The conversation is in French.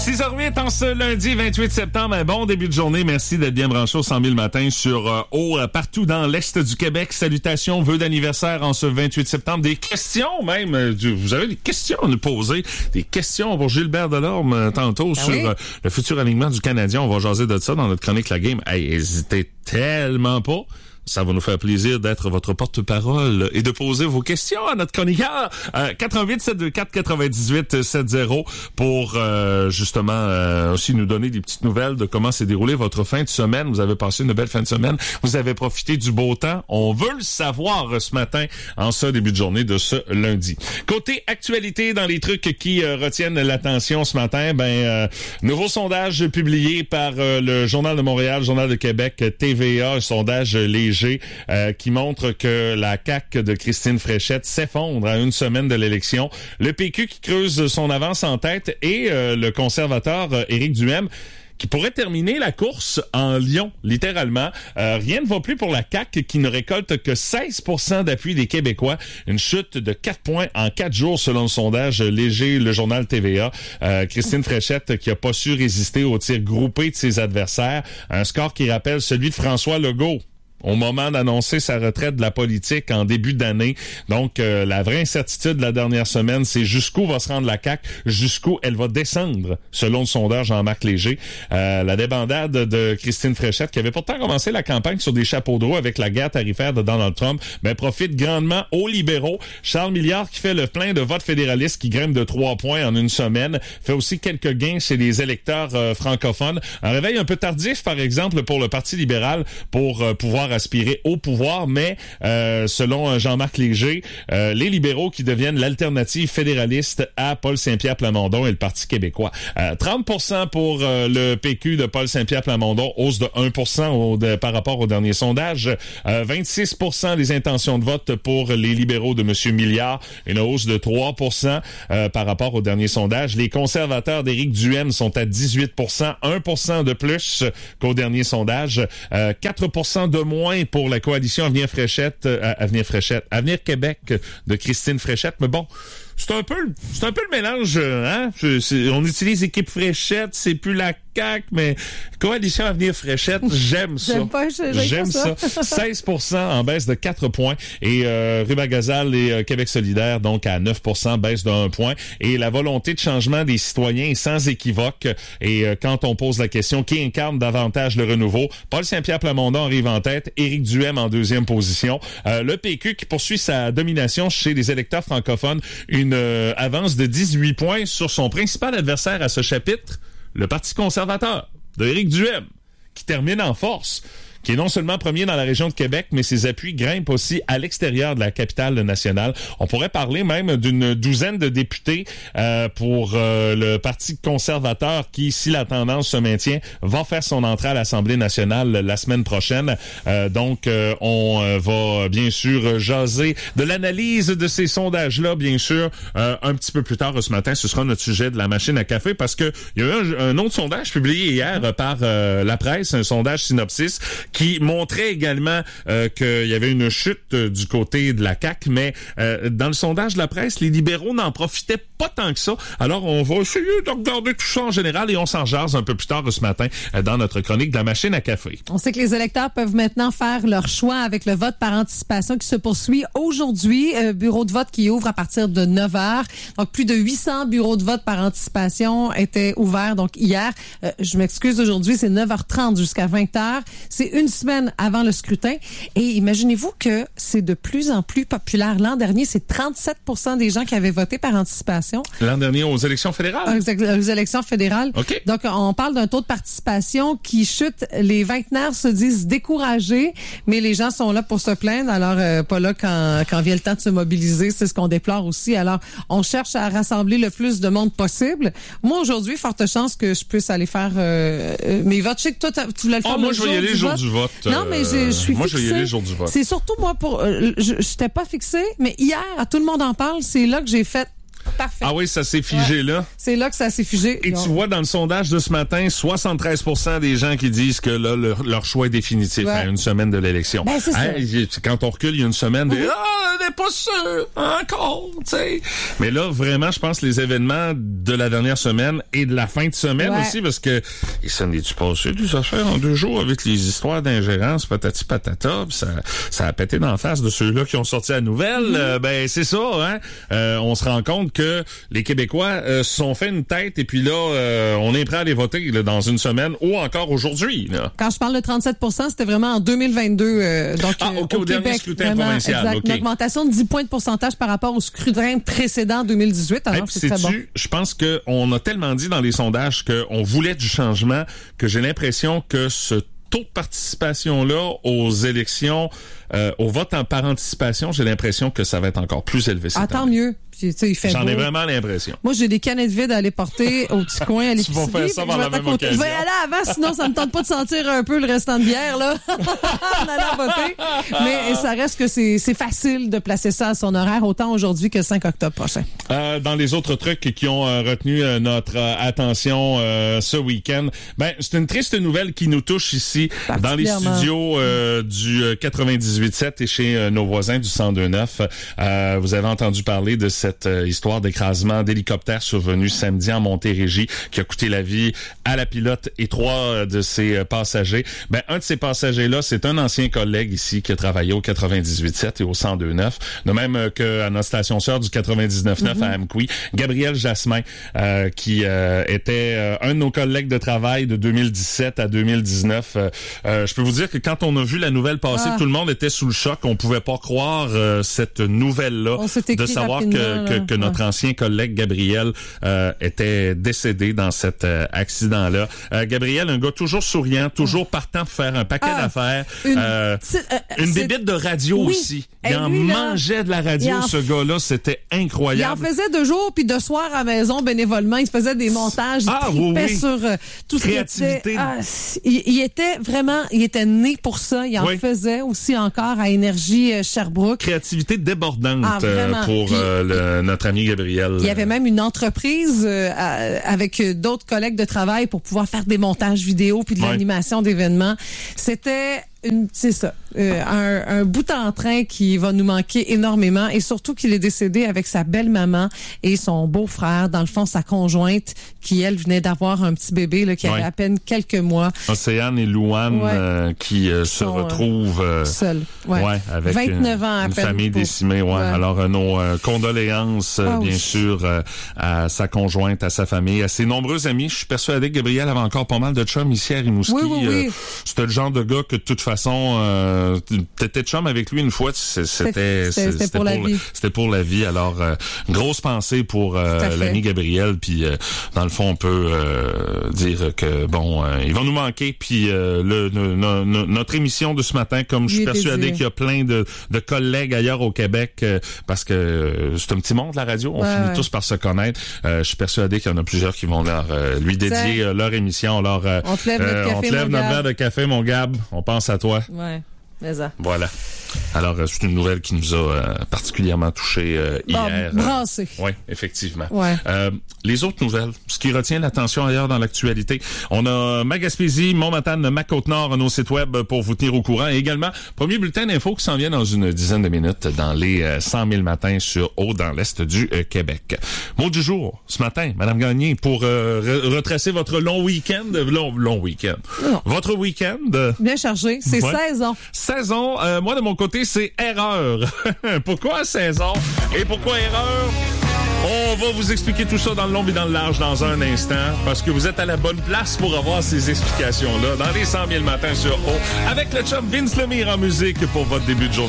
6h08 en ce lundi 28 septembre. Un bon début de journée. Merci d'être bien branché au 100 000 matin sur partout dans l'Est du Québec. Salutations, vœux d'anniversaire en ce 28 septembre. Des questions même. Vous avez des questions à nous poser. Des questions pour Gilbert Delorme tantôt sur le futur alignement du Canadien. On va jaser de ça dans notre chronique La Game. Hey, hésitez tellement pas. Ça va nous faire plaisir d'être votre porte-parole et de poser vos questions à notre chroniqueur. 88-724-98-70 pour justement aussi nous donner des petites nouvelles de comment s'est déroulée votre fin de semaine. Vous avez passé une belle fin de semaine. Vous avez profité du beau temps. On veut le savoir ce matin en ce début de journée de ce lundi. Côté actualité, dans les trucs qui retiennent l'attention ce matin, nouveau sondage publié par le Journal de Montréal, Journal de Québec, TVA, un sondage léger qui montre que la CAQ de Christine Fréchette s'effondre à une semaine de l'élection. Le PQ qui creuse son avance en tête et le conservateur Éric Duhem qui pourrait terminer la course en lion, littéralement. Rien ne va plus pour la CAQ qui ne récolte que 16% d'appui des Québécois. Une chute de 4 points en 4 jours selon le sondage léger, le journal TVA. Christine Fréchette qui a pas su résister au tir groupé de ses adversaires. Un score qui rappelle celui de François Legault au moment d'annoncer sa retraite de la politique en début d'année. Donc, la vraie incertitude de la dernière semaine, c'est jusqu'où va se rendre la CAQ, jusqu'où elle va descendre, selon le sondeur Jean-Marc Léger. La débandade de Christine Fréchette, qui avait pourtant commencé la campagne sur des chapeaux de roue avec la guerre tarifaire de Donald Trump, profite grandement aux libéraux. Charles Milliard, qui fait le plein de votes fédéralistes, qui grimpe de 3 points en une semaine, fait aussi quelques gains chez les électeurs francophones. Un réveil un peu tardif, par exemple, pour le Parti libéral, pour pouvoir aspirer au pouvoir, mais selon Jean-Marc Léger, les libéraux qui deviennent l'alternative fédéraliste à Paul Saint-Pierre Plamondon et le Parti québécois. 30% pour le PQ de Paul Saint-Pierre Plamondon, hausse de 1% par rapport au dernier sondage. 26% des intentions de vote pour les libéraux de M. Milliard, une hausse de 3% par rapport au dernier sondage. Les conservateurs d'Éric Duhem sont à 18%, 1% de plus qu'au dernier sondage, 4% de moins pour la coalition Avenir Québec de Christine Fréchette. Mais bon, c'est un peu le mélange, hein? On utilise équipe Fréchette, c'est plus la CAQ, mais coalition Avenir Fréchette, j'aime ça. J'aime ça. 16% en baisse de 4 points. Et Rubagazal et Québec solidaire, donc à 9%, baisse de 1 point. Et la volonté de changement des citoyens est sans équivoque. Et quand on pose la question, qui incarne davantage le renouveau? Paul Saint-Pierre Plamondon arrive en tête, Éric Duhem en deuxième position. Le PQ qui poursuit sa domination chez les électeurs francophones, une avance de 18 points sur son principal adversaire à ce chapitre, le Parti conservateur de Éric Duhem, qui termine en force, qui est non seulement premier dans la région de Québec, mais ses appuis grimpent aussi à l'extérieur de la capitale nationale. On pourrait parler même d'une douzaine de députés pour le Parti conservateur qui, si la tendance se maintient, va faire son entrée à l'Assemblée nationale la semaine prochaine. Donc, on va bien sûr jaser de l'analyse de ces sondages-là, bien sûr, un petit peu plus tard ce matin. Ce sera notre sujet de la machine à café parce que il y a eu un autre sondage publié hier par la presse, un sondage Synopsis, qui montrait également qu'il y avait une chute du côté de la CAQ, mais dans le sondage de la presse, les libéraux n'en profitaient pas tant que ça. Alors, on va essayer de regarder tout ça en général et on s'en jase un peu plus tard ce matin dans notre chronique de la machine à café. On sait que les électeurs peuvent maintenant faire leur choix avec le vote par anticipation qui se poursuit aujourd'hui. Bureau de vote qui ouvre à partir de 9h. Donc, plus de 800 bureaux de vote par anticipation étaient ouverts. Donc, hier, je m'excuse aujourd'hui, c'est 9h30 jusqu'à 20h. C'est une semaine avant le scrutin. Et imaginez-vous que c'est de plus en plus populaire. L'an dernier, c'est 37% des gens qui avaient voté par anticipation. L'an dernier, aux élections fédérales? Aux élections fédérales. Okay. Donc, on parle d'un taux de participation qui chute. Les vingtenaires se disent découragés, mais les gens sont là pour se plaindre. Alors, pas là quand vient le temps de se mobiliser. C'est ce qu'on déplore aussi. Alors, on cherche à rassembler le plus de monde possible. Moi, aujourd'hui, forte chance que je puisse aller faire mes votes. Je sais que toi, tu voulais le faire moi, je vais y aller le jour du vote. Non, mais je suis moi, fixée. je vais y aller le jour du vote. C'est surtout moi je n'étais pas fixée, mais hier, à tout le monde en parle, c'est là que j'ai fait parfait. Ah oui, ça s'est figé là. C'est là que ça s'est figé. Et tu vois, dans le sondage de ce matin, 73% des gens qui disent que là, leur choix est définitif à une semaine de l'élection. Ben, c'est ça. Quand on recule, il y a une semaine, on n'est pas sûr encore, tu sais. Mais là, vraiment, je pense les événements de la dernière semaine et de la fin de semaine aussi, parce que ça n'est-tu passé des affaires en 2 jours avec les histoires d'ingérence, patati patata, pis ça a pété dans la face de ceux-là qui ont sorti la nouvelle. Ben, c'est ça, hein. On se rend compte que les Québécois se sont fait une tête et puis là, on est prêt à aller voter là, dans une semaine ou encore aujourd'hui. Là. Quand je parle de 37%, c'était vraiment en 2022. Donc, au dernier scrutin provincial. Exact. Une augmentation de 10 points de pourcentage par rapport au scrutin précédent 2018. Alors, c'est très bon. Je pense qu'on a tellement dit dans les sondages qu'on voulait du changement que j'ai l'impression que ce taux de participation-là aux élections, au vote par anticipation, j'ai l'impression que ça va être encore plus élevé cette année. Tant mieux. Puis, il fait J'en beau. ai vraiment l'impression. Moi, j'ai des canettes vides à aller porter au petit coin à l'épicerie. Tu vas faire ça dans la même occasion. Je vais aller avant, sinon ça me tente pas de sentir un peu le restant de bière, là, en allant voter. Mais ça reste que c'est facile de placer ça à son horaire, autant aujourd'hui que le 5 octobre prochain. Dans les autres trucs qui ont retenu notre attention ce week-end, ben c'est une triste nouvelle qui nous touche ici dans les studios du 98.7 et chez nos voisins du 102.9. Vous avez entendu parler de cette histoire d'écrasement d'hélicoptère survenu samedi en Montérégie qui a coûté la vie à la pilote et 3 de ses passagers. Ben un de ces passagers-là, c'est un ancien collègue ici qui a travaillé au 98.7 et au 102.9, de même que à notre station sœur du 99.9 à Amqui, Gabriel Jasmin, qui était un de nos collègues de travail de 2017 à 2019. Je peux vous dire que quand on a vu la nouvelle passer, tout le monde était sous le choc. On pouvait pas croire cette nouvelle-là de savoir que notre ancien collègue Gabriel était décédé dans cet accident-là. Gabriel, un gars toujours souriant, toujours partant pour faire un paquet d'affaires. Une bébête de radio aussi. Il en mangeait de la radio, ce gars-là. C'était incroyable. Il en faisait de jour puis de soir à la maison bénévolement. Il se faisait des montages. Il tripait sur tout ce qui était... il était né pour ça. Il en faisait aussi encore à Énergie Sherbrooke. Créativité débordante pour notre ami Gabriel. Il y avait même une entreprise avec d'autres collègues de travail pour pouvoir faire des montages vidéo puis de l'animation d'événements. C'était un bout en train qui va nous manquer énormément et surtout qu'il est décédé avec sa belle-maman et son beau-frère, dans le fond sa conjointe qui elle venait d'avoir un petit bébé là, qui avait à peine quelques mois. Océane et Louane qui se retrouvent seuls. Avec 29 ans à une peine famille décimée. Alors nos condoléances bien sûr à sa conjointe, à sa famille, à ses nombreux amis. Je suis persuadé que Gabriel avait encore pas mal de chums ici à Rimouski. Oui. C'était le genre de gars que de toute façon, t'étais chum avec lui une fois, c'était pour la vie. Alors, grosse pensée pour l'ami Gabriel. Puis, dans le fond, on peut dire que il va nous manquer. Puis, notre émission de ce matin, comme je suis persuadé qu'il y a plein de collègues ailleurs au Québec, parce que c'est un petit monde la radio, on finit tous par se connaître. Je suis persuadé qu'il y en a plusieurs qui vont lui dédier leur émission. Alors, on te lève notre verre de café, mon Gab. On pense à toi. Ouais, mais ça. Voilà. Alors, c'est une nouvelle qui nous a particulièrement touchés hier. Brassé. Oui, effectivement. Ouais. Les autres nouvelles, ce qui retient l'attention ailleurs dans l'actualité, on a Magaspésie, Montmatane, Ma-Côte-Nord, nos sites web pour vous tenir au courant. Et également, premier bulletin d'infos qui s'en vient dans une dizaine de minutes dans les 100 000 matins sur Haut dans l'Est du Québec. Mot du jour, ce matin, Madame Gagné, pour retracer votre long week-end. Long week-end. Non. Votre week-end. Bien chargé. C'est 16 ans. 16 ans. Moi, de mon côté, c'est erreur. Pourquoi 16 ans? Et pourquoi erreur? On va vous expliquer tout ça dans le long et dans le large dans un instant, parce que vous êtes à la bonne place pour avoir ces explications-là dans les 100 000 matins sur O, avec le chum Vince Lemire en musique pour votre début de journée.